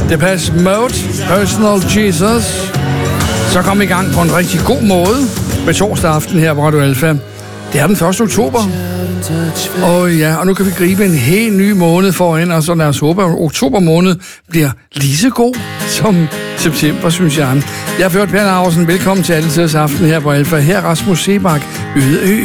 Depeche Mode, Personal Jesus. Så kom vi i gang på en rigtig god måde med torsdag aften her på Radio Alfa. Det er den 1. oktober. Og nu kan vi gribe en helt ny måned foran os, og lad os håbe, at oktober måned bliver lige så god som september, synes jeg. Jeg har hørt Per Laursen. Velkommen til Altidets aften her på Alfa. Her Rasmus Sebak, Øde Ø.